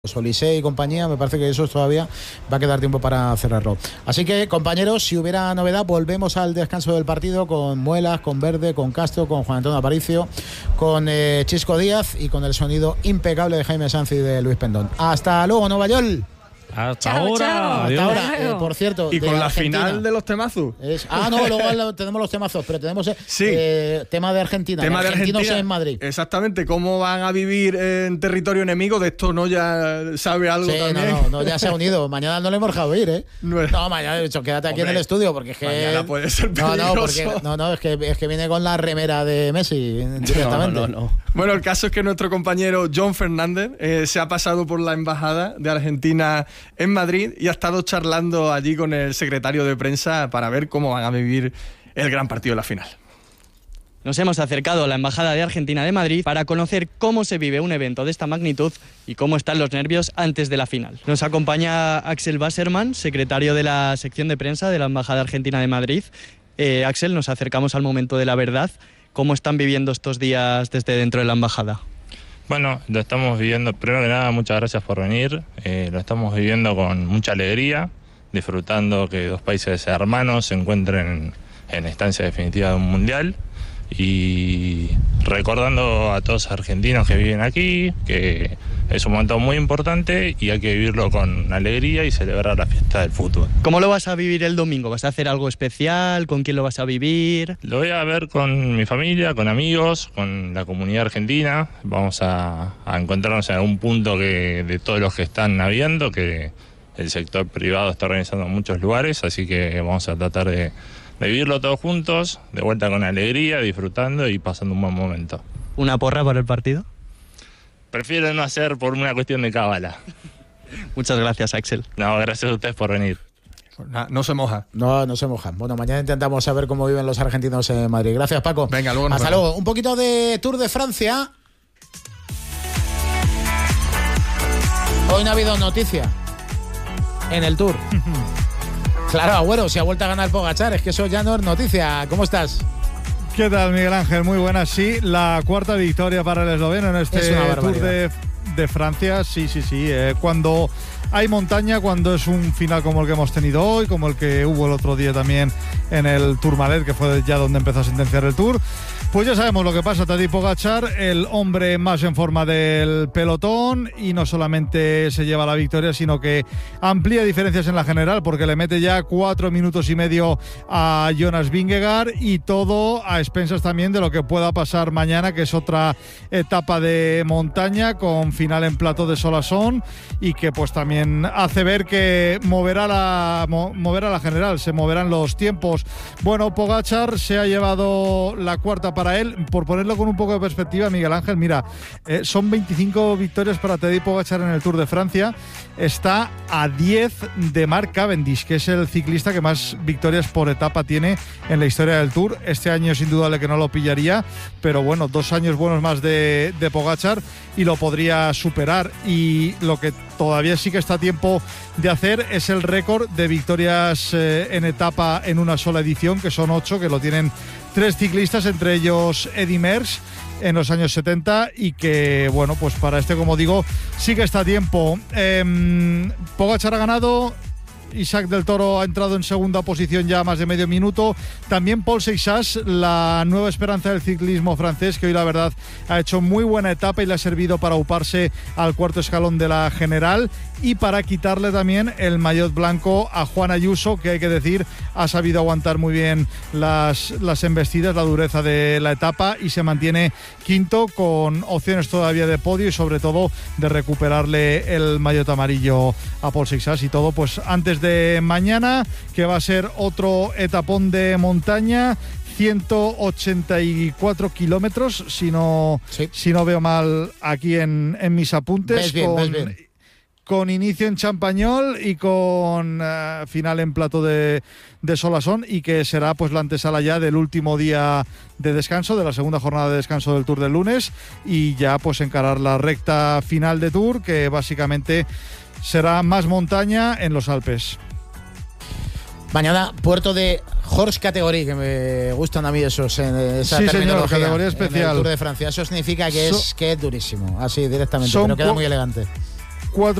Solisé y compañía, me parece que eso todavía va a quedar tiempo para cerrarlo. Así que, compañeros, si hubiera novedad, volvemos al descanso del partido con Muelas, con Verde, con Castro, con Juan Antonio Aparicio, con Chisco Díaz y con el sonido impecable de Jaime Sanz y de Luis Pendón. Hasta luego, Nueva York. Hasta ahora. Hasta ahora. Por cierto, y con la Argentina. final de los temazos. No, luego tenemos los temazos, pero tenemos tema de Argentina. Tema de argentinos Argentina, en Madrid. Exactamente, cómo van a vivir en territorio enemigo. De esto no ya sabe algo también. No, ya se ha unido. Mañana no le hemos dejado ir, ¿eh? No, mañana he dicho, quédate aquí en el estudio porque es que mañana puede ser peligroso. Es que viene con la remera de Messi directamente. No. Bueno, el caso es que nuestro compañero John Fernández se ha pasado por la embajada de Argentina en Madrid y ha estado charlando allí con el secretario de prensa para ver cómo van a vivir el gran partido de la final. Nos hemos acercado a la Embajada de Argentina de Madrid para conocer cómo se vive un evento de esta magnitud y cómo están los nervios antes de la final. Nos acompaña Axel Wasserman, secretario de la sección de prensa de la Embajada Argentina de Madrid. Axel, nos acercamos al momento de la verdad. ¿Cómo están viviendo estos días desde dentro de la Embajada? Bueno, lo estamos viviendo, primero que nada, muchas gracias por venir. Lo estamos viviendo con mucha alegría, disfrutando que dos países hermanos se encuentren en la instancia definitiva de un mundial y recordando a todos los argentinos que viven aquí que es un momento muy importante y hay que vivirlo con alegría y celebrar la fiesta del fútbol. ¿Cómo lo vas a vivir el domingo? ¿Vas a hacer algo especial? ¿Con quién lo vas a vivir? Lo voy a ver con mi familia, con amigos, con la comunidad argentina. Vamos a encontrarnos en algún punto de todos los que están habiendo, que el sector privado está organizando en muchos lugares, así que vamos a tratar de vivirlo todos juntos, de vuelta con alegría, disfrutando y pasando un buen momento. ¿Una porra para el partido? Prefiero no hacer por una cuestión de cábala. Muchas gracias, Axel. No, gracias a ustedes por venir. No se moja. No se mojan. Bueno, mañana intentamos saber cómo viven los argentinos en Madrid. Gracias, Paco. Venga, luego hasta luego. Un poquito de Tour de Francia. Hoy no ha habido noticia en el Tour. Claro, Agüero, si ha vuelto a ganar Pogačar, es que eso ya no es noticia. ¿Cómo estás? ¿Qué tal, Miguel Ángel? Muy buenas. Sí, la cuarta victoria para el esloveno en este Tour de Francia. Sí. Cuando hay montaña, cuando es un final como el que hemos tenido hoy, como el que hubo el otro día también en el Tourmalet, que fue ya donde empezó a sentenciar el Tour, pues ya sabemos lo que pasa. Tadej Pogačar, el hombre más en forma del pelotón, y no solamente se lleva la victoria, sino que amplía diferencias en la general, porque le mete ya 4 minutos y medio a Jonas Vingegaard, y todo a expensas también de lo que pueda pasar mañana, que es otra etapa de montaña con final en Plató de Solasson, y que pues también hace ver que moverá la general, se moverán los tiempos. Bueno, Pogačar se ha llevado la cuarta para él. Por ponerlo con un poco de perspectiva, Miguel Ángel, mira, son 25 victorias para Tadej Pogačar en el Tour de Francia. Está a 10 de Mark Cavendish, que es el ciclista que más victorias por etapa tiene en la historia del Tour. Este año es indudable que no lo pillaría, pero bueno, 2 años buenos más de Pogačar y lo podría superar. Y lo que todavía sí que está a tiempo de hacer es el récord de victorias en etapa en una sola edición, que son 8, que lo tienen 3 ciclistas, entre ellos Eddy Merckx en los años 70, y que, bueno, pues para como digo, sí que está a tiempo. Pogačar ha ganado. Isaac del Toro ha entrado en segunda posición ya más de medio minuto. También Paul Seixas, la nueva esperanza del ciclismo francés, que hoy la verdad ha hecho muy buena etapa y le ha servido para uparse al cuarto escalón de la general y para quitarle también el maillot blanco a Juan Ayuso, que hay que decir ha sabido aguantar muy bien las embestidas, la dureza de la etapa, y se mantiene quinto con opciones todavía de podio y sobre todo de recuperarle el maillot amarillo a Paul Seixas. Y todo pues antes de mañana, que va a ser otro etapón de montaña, 184 kilómetros, si no veo mal aquí en mis apuntes. Ves bien. Con inicio en Champagnol y con final en Plató de Solasson, y que será pues la antesala ya del último día de descanso, de la segunda jornada de descanso del Tour del lunes, y ya pues encarar la recta final de Tour, que básicamente será más montaña en los Alpes. Mañana, puerto de Horse Category, que me gustan a mí esos, esa sí, terminología, señor, categoría especial. en el Tour de Francia. Eso significa que es durísimo, así directamente, pero queda muy elegante. 4